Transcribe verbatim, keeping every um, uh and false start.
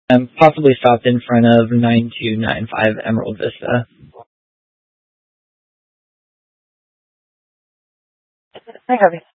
Um, possibly stopped in front of nine two nine five Emerald Vista. Hi, Harvey.